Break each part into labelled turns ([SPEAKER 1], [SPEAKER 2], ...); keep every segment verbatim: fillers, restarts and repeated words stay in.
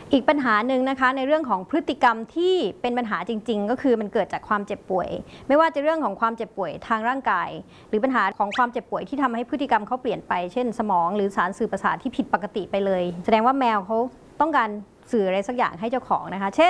[SPEAKER 1] อีกปัญหาหนึ่งนะคะในเรื่องของพฤติกรรมที่เป็นปัญหาจริงๆก็คือมันเกิดจากความเจ็บป่วยไม่ว่าจะเรื่องของความเจ็บป่วยทางร่างกายหรือปัญหาของความเจ็บป่วยที่ทำให้พฤติกรรมเขาเปลี่ยนไปเช่นสมองหรือสารสื่อประสาทที่ผิดปกติไปเลยแสดงว่าแมวเขาต้องการสื่ออะไรสักอย่างให้เจ้าของนะคะเช่น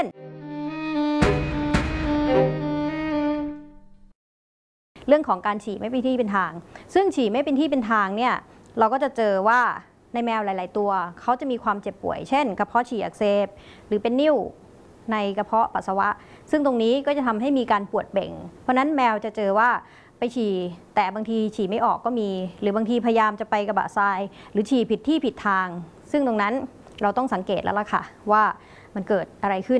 [SPEAKER 1] เรื่องของการฉี่ไม่เป็นที่เป็นทางซึ่งฉี่ไม่เป็นที่เป็นทางเนี่ยเราก็จะเจอว่าในแมวหลายๆตัวเขาจะมีความเจ็บป่วยเช่นกระเพาะฉี่อักเสบหรือเป็นนิ่วในกระเพาะปัสสาวะซึ่งตรงนี้ก็จะทำให้มีการปวดเบ่งเพราะนั้นแมวจะเจอว่าไปฉี่แต่บางทีฉี่ไม่ออกก็มีหรือบางทีพยายามจะไปกระบะทรายหรือฉี่ผิดที่ผิดทางซึ่งตรงนั้นเราต้องสังเกตแล้วล่ะค่ะว่ามันเกิดอะไรขึ้น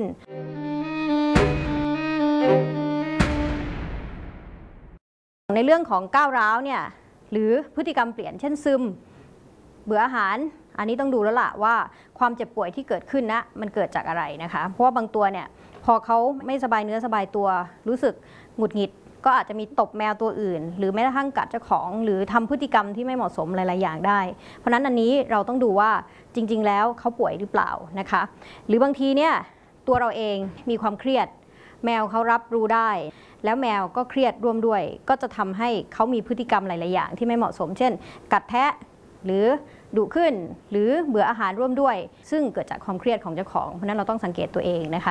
[SPEAKER 1] ในเรื่องของก้าวร้าวเนี่ยหรือพฤติกรรมเปลี่ยนเช่นซึมเบื่ออาหารอันนี้ต้องดูแล้วล่ะว่าความเจ็บป่วยที่เกิดขึ้นนะมันเกิดจากอะไรนะคะเพราะว่าบางตัวเนี่ยพอเขาไม่สบายเนื้อสบายตัวรู้สึกหงุดหงิดก็อาจจะมีตบแมวตัวอื่นหรือแม้กระทั่งกัดเจ้าของหรือทำพฤติกรรมที่ไม่เหมาะสมหลายๆอย่างได้เพราะนั้นอันนี้เราต้องดูว่าจริงๆแล้วเขาป่วยหรือเปล่านะคะหรือบางทีเนี่ยตัวเราเองมีความเครียดแมวเขารับรู้ได้แล้วแมวก็เครียดร่วมด้วยก็จะทำให้เขามีพฤติกรรมหลายๆอย่างที่ไม่เหมาะสมเช่นกัดแทะหรือดุขึ้นหรือเบื่ออาหารร่วมด้วยซึ่งเกิดจากความเครียดของเจ้าของเพราะนั้นเราต้องสังเกตตัวเองนะคะ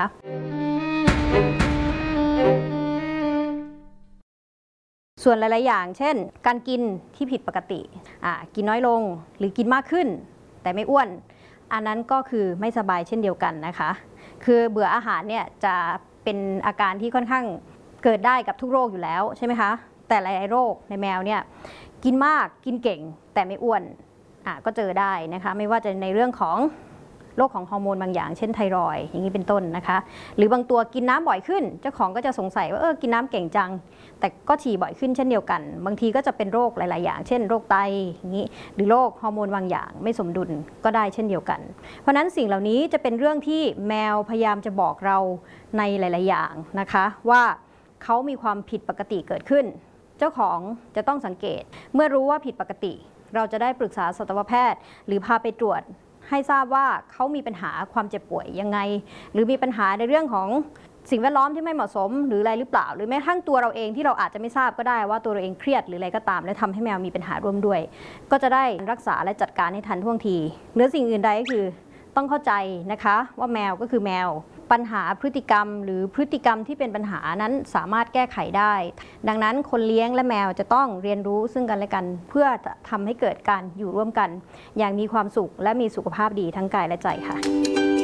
[SPEAKER 1] ส่วนหลายๆอย่างเช่นการกินที่ผิดปกติอ่ากินน้อยลงหรือกินมากขึ้นแต่ไม่อ้วนอันนั้นก็คือไม่สบายเช่นเดียวกันนะคะคือเบื่ออาหารเนี่ยจะเป็นอาการที่ค่อนข้างเกิดได้กับทุกโรคอยู่แล้วใช่ไหมคะแต่หลายๆโรคในแมวเนี่ยกินมากกินเก่งแต่ไม่อ้วนอ่ะก็เจอได้นะคะไม่ว่าจะในเรื่องของโรคของฮอร์โมนบางอย่างเช่นไทรอยด์อย่างนี้เป็นต้นนะคะหรือบางตัวกินน้ำบ่อยขึ้นเจ้าของก็จะสงสัยว่าเออกินน้ำเก่งจังแต่ก็ฉี่บ่อยขึ้นเช่นเดียวกันบางทีก็จะเป็นโรคหลายๆอย่างเช่นโรคไตอย่างนี้หรือโรคฮอร์โมนบางอย่างไม่สมดุลก็ได้เช่นเดียวกันเพราะนั้นสิ่งเหล่านี้จะเป็นเรื่องที่แมวพยายามจะบอกเราในหลายๆอย่างนะคะว่าเขามีความผิดปกติเกิดขึ้นเจ้าของจะต้องสังเกตเมื่อรู้ว่าผิดปกติเราจะได้ปรึกษาสัตวแพทย์หรือพาไปตรวจให้ทราบว่าเขามีปัญหาความเจ็บป่วยยังไงหรือมีปัญหาในเรื่องของสิ่งแวดล้อมที่ไม่เหมาะสมหรืออะไรหรือเปล่าหรือแม้กระทั่งตัวเราเองที่เราอาจจะไม่ทราบก็ได้ว่าตัวเราเองเครียดหรืออะไรก็ตามและทำให้แมวมีปัญหาร่วมด้วยก็จะได้รักษาและจัดการให้ทันท่วงทีเหนือสิ่งอื่นใดก็คือต้องเข้าใจนะคะว่าแมวก็คือแมวปัญหาพฤติกรรมหรือพฤติกรรมที่เป็นปัญหานั้นสามารถแก้ไขได้ดังนั้นคนเลี้ยงและแมวจะต้องเรียนรู้ซึ่งกันและกันเพื่อทำให้เกิดการอยู่ร่วมกันอย่างมีความสุขและมีสุขภาพดีทั้งกายและใจค่ะ